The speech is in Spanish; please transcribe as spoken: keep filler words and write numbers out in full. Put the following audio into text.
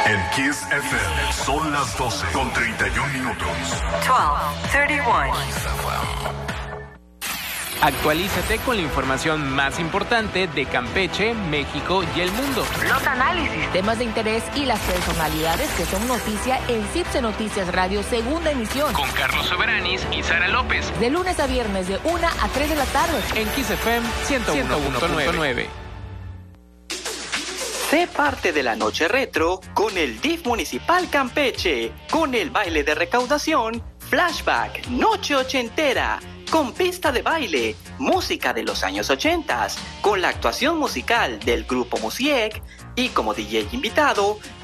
En Kiss F M son las doce con treinta y un minutos. doce, treinta y uno. Actualízate con la información más importante de Campeche, México y el mundo. Los análisis, temas de interés y las personalidades que son noticia en CIPSE Noticias Radio, segunda emisión. Con Carlos Soberanis y Sara López. De lunes a viernes de una a tres de la tarde. En Kiss F M ciento uno punto nueve. Sé parte de la noche retro con el D I F Municipal Campeche, con el baile de recaudación, flashback, noche ochentera, con pista de baile, música de los años ochentas, con la actuación musical del grupo Musiek y como D J invitado,